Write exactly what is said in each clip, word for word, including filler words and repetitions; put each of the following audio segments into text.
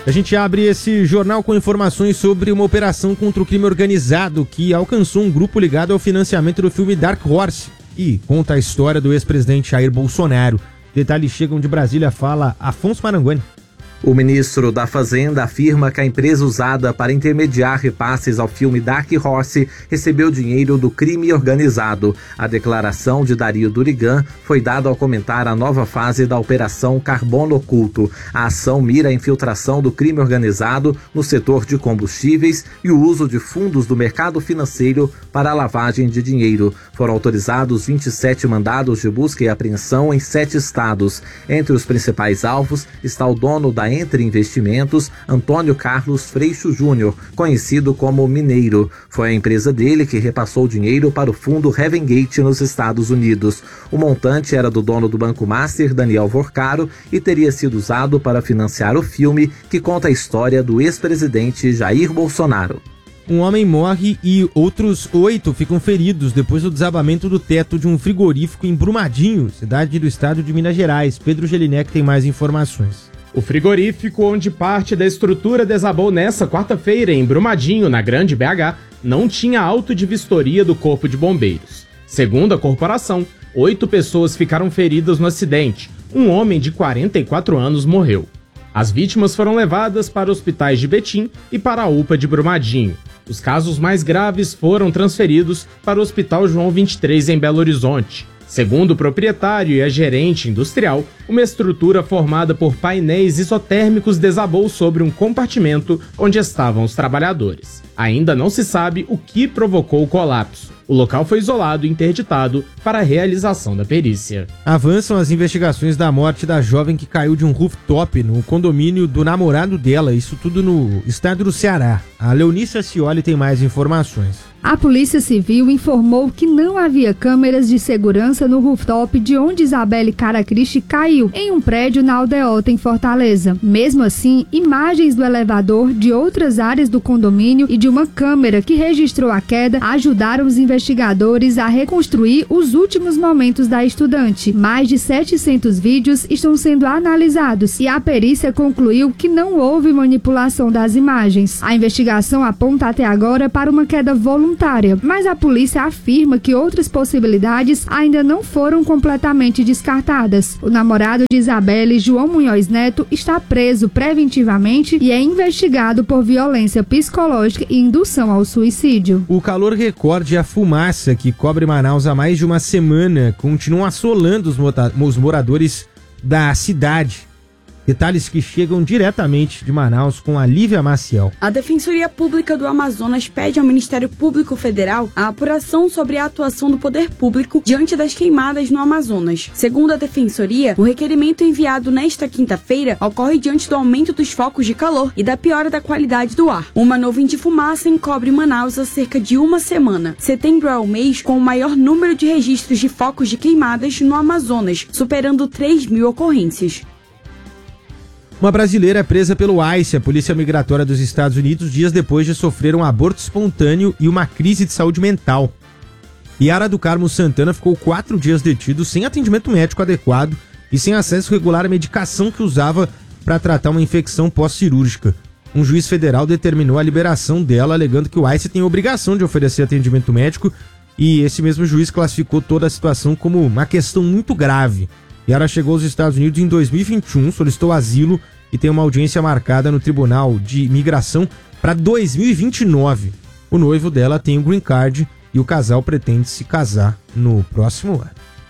A gente abre esse jornal com informações sobre uma operação contra o crime organizado que alcançou um grupo ligado ao financiamento do filme Dark Horse e conta a história do ex-presidente Jair Bolsonaro. Detalhes chegam de Brasília, fala Afonso Marangoni. O ministro da Fazenda afirma que a empresa usada para intermediar repasses ao filme Dark Horse recebeu dinheiro do crime organizado. A declaração de Dario Durigan foi dada ao comentar a nova fase da Operação Carbono Oculto. A ação mira a infiltração do crime organizado no setor de combustíveis e o uso de fundos do mercado financeiro para a lavagem de dinheiro. Foram autorizados vinte e sete mandados de busca e apreensão em sete estados. Entre os principais alvos está o dono da Entre Investimentos, Antônio Carlos Freixo Júnior, conhecido como Mineiro. Foi a empresa dele que repassou dinheiro para o fundo Heaven Gate nos Estados Unidos. O montante era do dono do Banco Master, Daniel Vorcaro, e teria sido usado para financiar o filme que conta a história do ex-presidente Jair Bolsonaro. Um homem morre e outros oito ficam feridos depois do desabamento do teto de um frigorífico em Brumadinho, cidade do estado de Minas Gerais. Pedro Gelinek tem mais informações. O frigorífico, onde parte da estrutura desabou nesta quarta-feira em Brumadinho, na Grande B H, não tinha auto de vistoria do Corpo de Bombeiros. Segundo a corporação, oito pessoas ficaram feridas no acidente. Um homem de quarenta e quatro anos morreu. As vítimas foram levadas para hospitais de Betim e para a U P A de Brumadinho. Os casos mais graves foram transferidos para o Hospital João vinte e três em Belo Horizonte. Segundo o proprietário e a gerente industrial, uma estrutura formada por painéis isotérmicos desabou sobre um compartimento onde estavam os trabalhadores. Ainda não se sabe o que provocou o colapso. O local foi isolado e interditado para a realização da perícia. Avançam as investigações da morte da jovem que caiu de um rooftop no condomínio do namorado dela, isso tudo no estado do Ceará. A Leonícia Scioli tem mais informações. A Polícia Civil informou que não havia câmeras de segurança no rooftop de onde Isabelle Caracristi caiu, em um prédio na Aldeota, em Fortaleza. Mesmo assim, imagens do elevador, de outras áreas do condomínio e de uma câmera que registrou a queda ajudaram os investigadores a reconstruir os últimos momentos da estudante. Mais de setecentos vídeos estão sendo analisados e a perícia concluiu que não houve manipulação das imagens. A investigação aponta até agora para uma queda voluntária, mas a polícia afirma que outras possibilidades ainda não foram completamente descartadas. O namorado de Isabelle, João Munhoz Neto, está preso preventivamente e é investigado por violência psicológica e indução ao suicídio. O calor recorde e a fumaça que cobre Manaus há mais de uma semana continuam assolando os, mota- os moradores da cidade. Detalhes que chegam diretamente de Manaus com a Lívia Maciel. A Defensoria Pública do Amazonas pede ao Ministério Público Federal a apuração sobre a atuação do poder público diante das queimadas no Amazonas. Segundo a Defensoria, o requerimento enviado nesta quinta-feira ocorre diante do aumento dos focos de calor e da piora da qualidade do ar. Uma nuvem de fumaça encobre Manaus há cerca de uma semana. Setembro é o mês com o maior número de registros de focos de queimadas no Amazonas, superando três mil ocorrências. Uma brasileira é presa pelo ICE, a Polícia Migratória dos Estados Unidos, dias depois de sofrer um aborto espontâneo e uma crise de saúde mental. Yara do Carmo Santana ficou quatro dias detido sem atendimento médico adequado e sem acesso regular à medicação que usava para tratar uma infecção pós-cirúrgica. Um juiz federal determinou a liberação dela, alegando que o ICE tem a obrigação de oferecer atendimento médico, e esse mesmo juiz classificou toda a situação como uma questão muito grave. Yara chegou aos Estados Unidos em dois mil e vinte e um, solicitou asilo e tem uma audiência marcada no Tribunal de Imigração para dois mil e vinte e nove. O noivo dela tem o green card e o casal pretende se casar no próximo ano.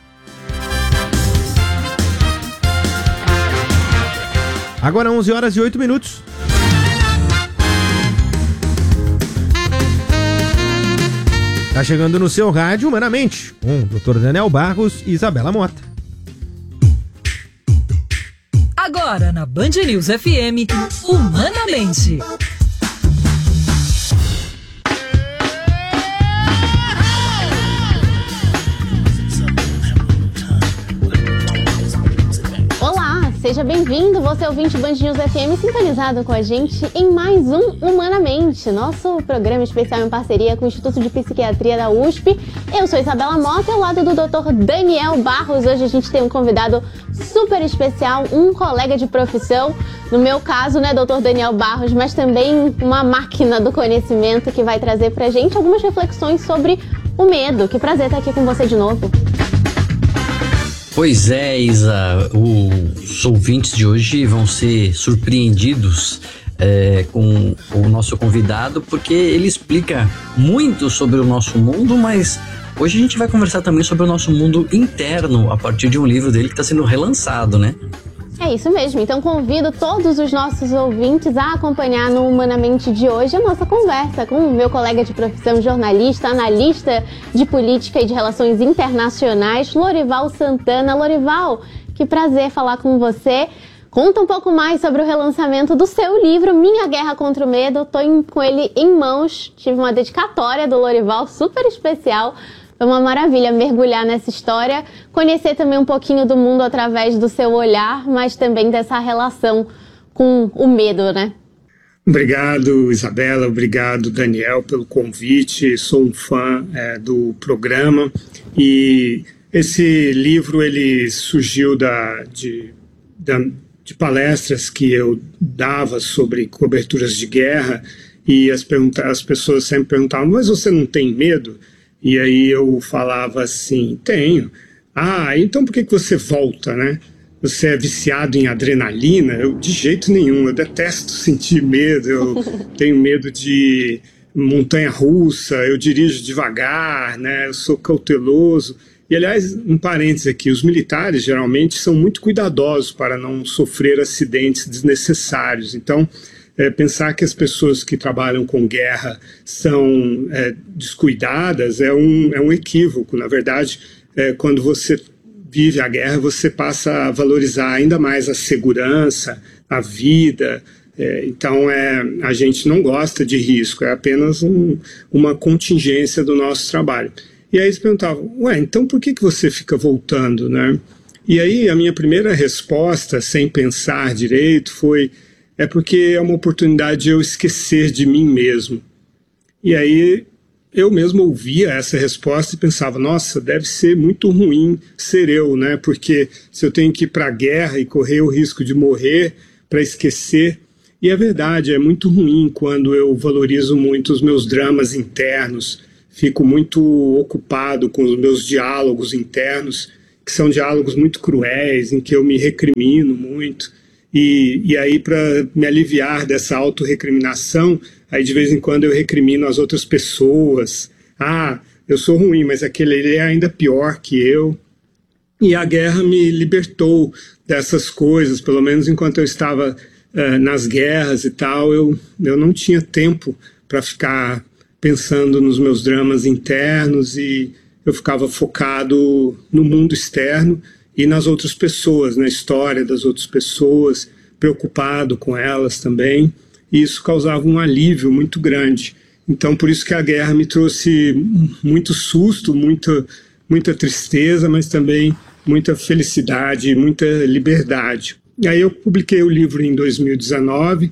Agora onze horas e oito minutos. Tá chegando no seu rádio Humanamente, com o doutor Daniel Barros e Isabela Mota. Agora na Band News F M, Humanamente. Olá, seja seja bem-vindo, você ouvinte Band News F M, sintonizado com a gente em mais um Humanamente, nosso programa especial em parceria com o Instituto de Psiquiatria da U S P. Eu sou Isabela Mota, ao lado do doutor Daniel Barros. Hoje a gente tem um convidado super especial, um colega de profissão, no meu caso, né, doutor Daniel Barros, mas também uma máquina do conhecimento que vai trazer pra gente algumas reflexões sobre o medo. Que prazer estar aqui com você de novo. Pois é, Isa, os ouvintes de hoje vão ser surpreendidos é, com o nosso convidado, porque ele explica muito sobre o nosso mundo, mas hoje a gente vai conversar também sobre o nosso mundo interno, a partir de um livro dele que está sendo relançado, né? É isso mesmo, então convido todos os nossos ouvintes a acompanhar no Humanamente de hoje a nossa conversa com o meu colega de profissão, jornalista, analista de política e de relações internacionais, Lorival Santana. Lorival, que prazer falar com você. Conta um pouco mais sobre o relançamento do seu livro, Minha Guerra contra o Medo. Estou com ele em mãos, tive uma dedicatória do Lorival super especial. Foi uma maravilha mergulhar nessa história, conhecer também um pouquinho do mundo através do seu olhar, mas também dessa relação com o medo, né? Obrigado, Isabela, obrigado, Daniel, pelo convite. Sou um fã é, do programa e esse livro ele surgiu da, de, da, de palestras que eu dava sobre coberturas de guerra e as, pergunta, as pessoas sempre perguntavam, mas você não tem medo? E aí eu falava assim, tenho. Ah, então por que que você volta, né? Você é viciado em adrenalina? Eu, de jeito nenhum, eu detesto sentir medo, eu tenho medo de montanha-russa, eu dirijo devagar, né? Eu sou cauteloso. E, aliás, um parênteses aqui, os militares geralmente são muito cuidadosos para não sofrer acidentes desnecessários. Então, É, pensar que as pessoas que trabalham com guerra são é, descuidadas é um, é um equívoco. Na verdade, é, quando você vive a guerra, você passa a valorizar ainda mais a segurança, a vida. É, então, é, a gente não gosta de risco, é apenas um, uma contingência do nosso trabalho. E aí eles perguntavam, ué, então por que que você fica voltando, né? E aí a minha primeira resposta, sem pensar direito, foi... é porque é uma oportunidade de eu esquecer de mim mesmo. E aí eu mesmo ouvia essa resposta e pensava, nossa, deve ser muito ruim ser eu, né? Porque se eu tenho que ir para a guerra e correr o risco de morrer para esquecer... E é verdade, é muito ruim quando eu valorizo muito os meus dramas internos, fico muito ocupado com os meus diálogos internos, que são diálogos muito cruéis, em que eu me recrimino muito. E, e aí, para me aliviar dessa autorrecriminação, aí de vez em quando eu recrimino as outras pessoas. Ah, eu sou ruim, mas aquele ele é ainda pior que eu. E a guerra me libertou dessas coisas, pelo menos enquanto eu estava uh, nas guerras e tal, eu, eu não tinha tempo para ficar pensando nos meus dramas internos e eu ficava focado no mundo externo e nas outras pessoas, na história das outras pessoas, preocupado com elas também, e isso causava um alívio muito grande. Então, por isso que a guerra me trouxe muito susto, muita, muita tristeza, mas também muita felicidade, muita liberdade. E aí eu publiquei o livro em dois mil e dezenove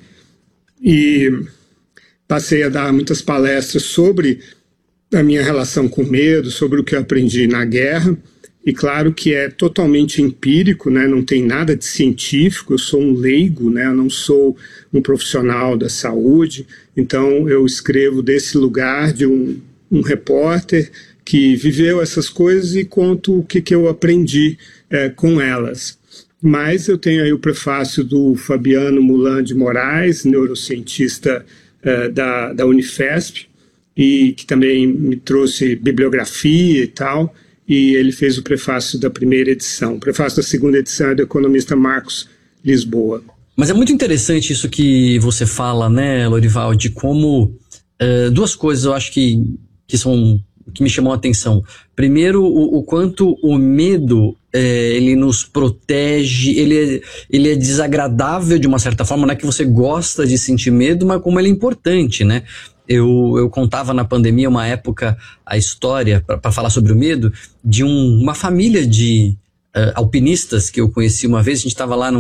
e passei a dar muitas palestras sobre a minha relação com medo, sobre o que eu aprendi na guerra. E claro que é totalmente empírico, né? Não tem nada de científico, eu sou um leigo, né? Eu não sou um profissional da saúde, então eu escrevo desse lugar de um, um repórter que viveu essas coisas e conto o que, que eu aprendi é, com elas. Mas eu tenho aí o prefácio do Fabiano Mulan de Moraes, neurocientista é, da, da Unifesp, e que também me trouxe bibliografia e tal, e ele fez o prefácio da primeira edição. O prefácio da segunda edição é do economista Marcos Lisboa. Mas é muito interessante isso que você fala, né, Lorival, de como uh, duas coisas eu acho que, que são que me chamam a atenção. Primeiro, o, o quanto o medo é, ele nos protege, ele é, ele é desagradável de uma certa forma, não é que você gosta de sentir medo, mas como ele é importante, né? Eu, eu contava na pandemia uma época a história, para falar sobre o medo, de um, uma família de uh, alpinistas que eu conheci uma vez. A gente estava lá num,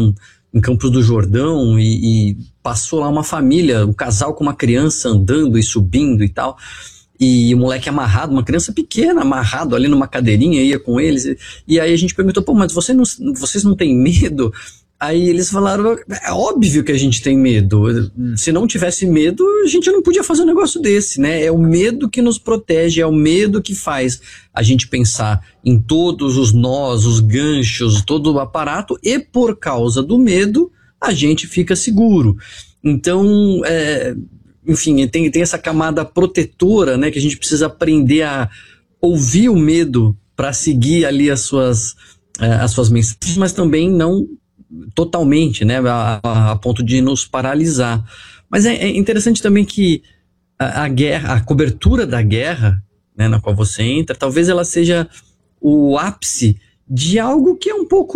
em Campos do Jordão e, e passou lá uma família, um casal com uma criança andando e subindo e tal, e o moleque amarrado, uma criança pequena, amarrado ali numa cadeirinha, ia com eles, e, e aí a gente perguntou, pô, mas você não, vocês não têm medo? Aí eles falaram, é óbvio que a gente tem medo, se não tivesse medo, a gente não podia fazer um negócio desse, né? É o medo que nos protege, é o medo que faz a gente pensar em todos os nós, os ganchos, todo o aparato, e por causa do medo, a gente fica seguro. Então, é, enfim, tem, tem essa camada protetora, né, que a gente precisa aprender a ouvir o medo para seguir ali as suas, é, as suas mensagens, mas também não totalmente, né, a, a, a ponto de nos paralisar. Mas é, é interessante também que a, a guerra, a cobertura da guerra, né, na qual você entra, talvez ela seja o ápice de algo que é um pouco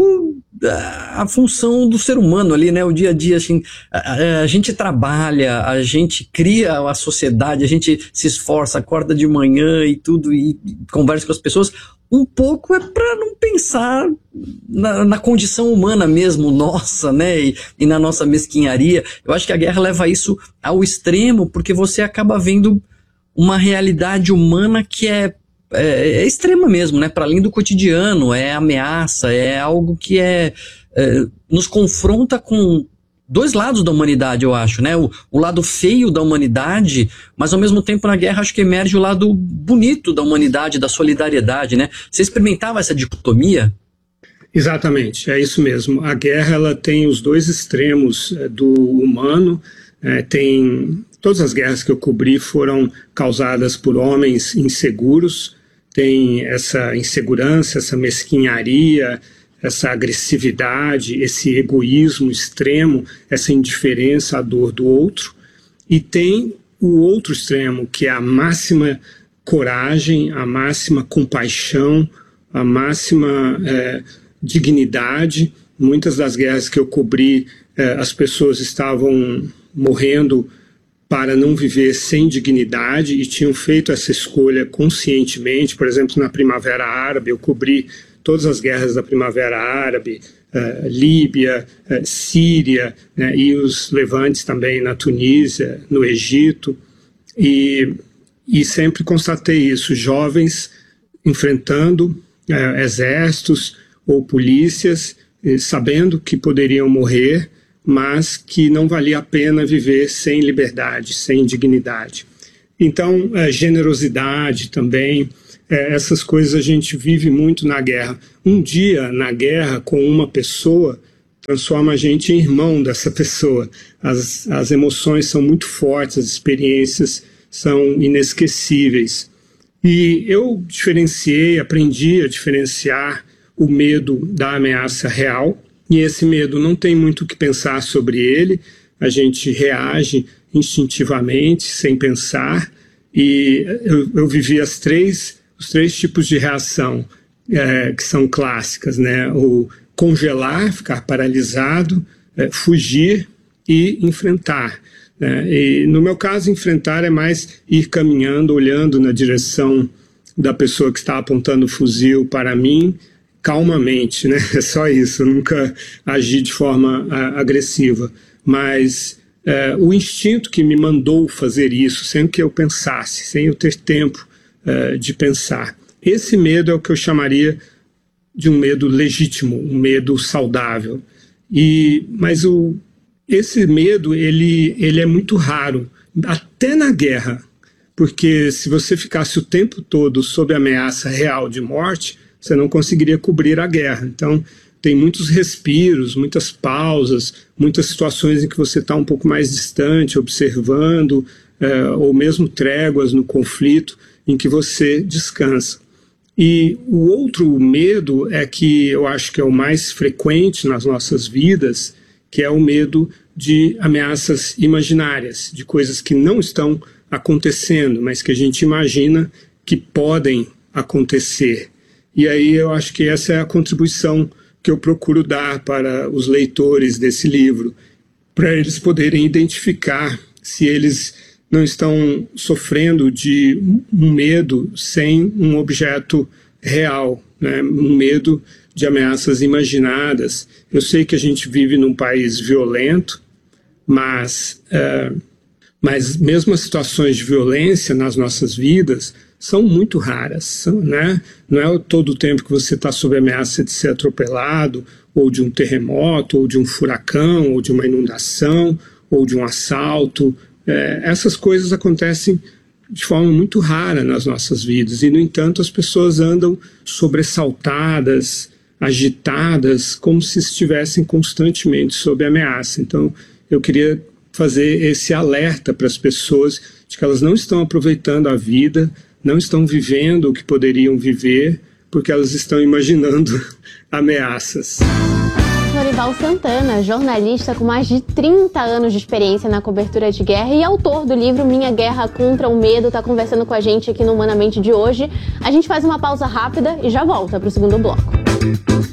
a, a função do ser humano ali, né, o dia a dia, assim, a, a gente trabalha, a gente cria a sociedade, a gente se esforça, acorda de manhã e tudo, e, e conversa com as pessoas. Um pouco é para não pensar na, na condição humana mesmo, nossa, né, e, e na nossa mesquinharia. Eu acho que a guerra leva isso ao extremo, porque você acaba vendo uma realidade humana que é, é, é extrema mesmo, né, para além do cotidiano, é ameaça, é algo que é, é nos confronta com dois lados da humanidade, eu acho, né? O, o lado feio da humanidade, mas ao mesmo tempo na guerra acho que emerge o lado bonito da humanidade, da solidariedade, né? Você experimentava essa dicotomia? Exatamente, é isso mesmo. A guerra ela tem os dois extremos é, do humano, é, tem... Todas as guerras que eu cobri foram causadas por homens inseguros, tem essa insegurança, essa mesquinharia, essa agressividade, esse egoísmo extremo, essa indiferença à dor do outro. E tem o outro extremo, que é a máxima coragem, a máxima compaixão, a máxima é, dignidade. Muitas das guerras que eu cobri, é, as pessoas estavam morrendo para não viver sem dignidade e tinham feito essa escolha conscientemente. Por exemplo, na Primavera Árabe, eu cobri todas as guerras da Primavera Árabe, uh, Líbia, uh, Síria, né, e os levantes também na Tunísia, no Egito, e, e sempre constatei isso, jovens enfrentando uh, exércitos ou polícias, eh, sabendo que poderiam morrer, mas que não valia a pena viver sem liberdade, sem dignidade. Então, uh, generosidade também, É, essas coisas a gente vive muito na guerra. Um dia na guerra com uma pessoa transforma a gente em irmão dessa pessoa. As, as emoções são muito fortes, as experiências são inesquecíveis. E eu diferenciei, aprendi a diferenciar o medo da ameaça real, e esse medo não tem muito o que pensar sobre ele, a gente reage instintivamente, sem pensar, e eu, eu vivi as três os três tipos de reação é, que são clássicas, né? O congelar, ficar paralisado, é, fugir e enfrentar. Né? E no meu caso, enfrentar é mais ir caminhando, olhando na direção da pessoa que está apontando o fuzil para mim, calmamente, né? É só isso, eu nunca agi de forma a, agressiva, mas é, o instinto que me mandou fazer isso, sem que eu pensasse, sem eu ter tempo de pensar. Esse medo é o que eu chamaria de um medo legítimo, um medo saudável. E, mas o, esse medo ele, ele é muito raro, até na guerra, porque se você ficasse o tempo todo sob ameaça real de morte, você não conseguiria cobrir a guerra. Então, tem muitos respiros, muitas pausas, muitas situações em que você está um pouco mais distante, observando, é, ou mesmo tréguas no conflito, em que você descansa. E o outro medo é que eu acho que é o mais frequente nas nossas vidas, que é o medo de ameaças imaginárias, de coisas que não estão acontecendo, mas que a gente imagina que podem acontecer. E aí eu acho que essa é a contribuição que eu procuro dar para os leitores desse livro, para eles poderem identificar se eles não estão sofrendo de um medo sem um objeto real, né? Um medo de ameaças imaginadas. Eu sei que a gente vive num país violento, mas, é, mas mesmo as situações de violência nas nossas vidas são muito raras, são, né? Não é todo o tempo que você está sob ameaça de ser atropelado, ou de um terremoto, ou de um furacão, ou de uma inundação, ou de um assalto. É, essas coisas acontecem de forma muito rara nas nossas vidas, e no entanto as pessoas andam sobressaltadas, agitadas, como se estivessem constantemente sob ameaça. Então, eu queria fazer esse alerta para as pessoas de que elas não estão aproveitando a vida, não estão vivendo o que poderiam viver, porque elas estão imaginando ameaças. Lorival Santana, jornalista com mais de trinta anos de experiência na cobertura de guerra e autor do livro Minha Guerra contra o Medo, está conversando com a gente aqui no Humanamente de hoje. A gente faz uma pausa rápida e já volta para o segundo bloco.